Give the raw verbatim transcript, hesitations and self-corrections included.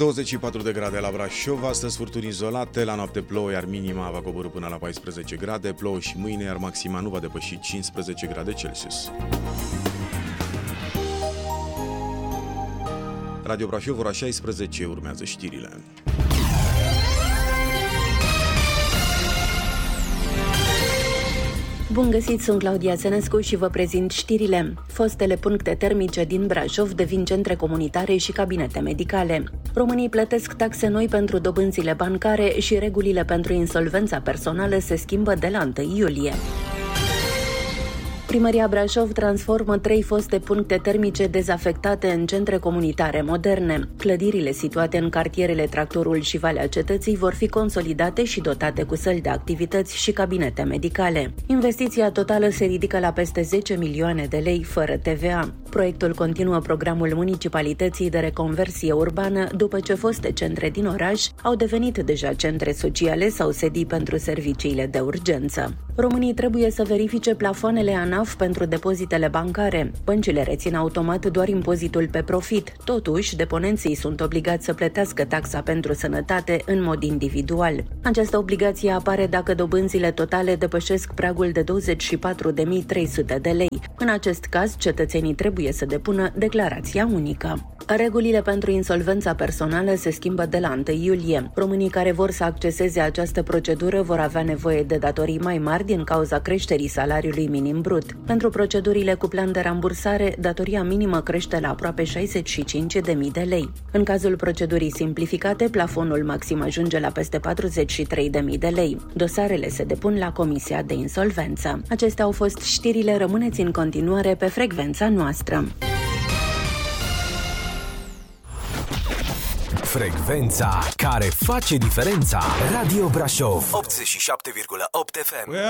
douăzeci și patru de grade la Brașov, astăzi furtuni izolate, la noapte plouă, iar minima va coborî până la paisprezece grade, plouă și mâine, iar maxima nu va depăși cincisprezece grade Celsius. Radio Brașov, ora șaisprezece, urmează știrile. Bun găsit, sunt Claudia Senescu și vă prezint știrile. Fostele puncte termice din Brașov devin centre comunitare și cabinete medicale. Românii plătesc taxe noi pentru dobânzile bancare și regulile pentru insolvența personală se schimbă de la întâi iulie. Primăria Brașov transformă trei foste puncte termice dezafectate în centre comunitare moderne. Clădirile situate în cartierele Tractorul și Valea Cetății vor fi consolidate și dotate cu săli de activități și cabinete medicale. Investiția totală se ridică la peste zece milioane de lei fără T V A. Proiectul continuă programul municipalității de reconversie urbană după ce foste centre din oraș au devenit deja centre sociale sau sedii pentru serviciile de urgență. Românii trebuie să verifice plafoanele ANAF pentru depozitele bancare. Băncile rețin automat doar impozitul pe profit. Totuși, deponenții sunt obligați să plătească taxa pentru sănătate în mod individual. Această obligație apare dacă dobânzile totale depășesc pragul de douăzeci și patru de mii trei sute de lei. În acest caz, cetățenii trebuie să depună declarația unică. Regulile pentru insolvența personală se schimbă de la întâi iulie. Românii care vor să acceseze această procedură vor avea nevoie de datorii mai mari din cauza creșterii salariului minim brut. Pentru procedurile cu plan de rambursare, datoria minimă crește la aproape șaizeci și cinci de mii de lei. În cazul procedurii simplificate, plafonul maxim ajunge la peste patruzeci și trei de mii de lei. Dosarele se depun la Comisia de Insolvență. Acestea au fost știrile, rămâneți în continuare pe frecvența noastră. Frecvența care face diferența. Radio Brașov optzeci și șapte virgulă opt F M.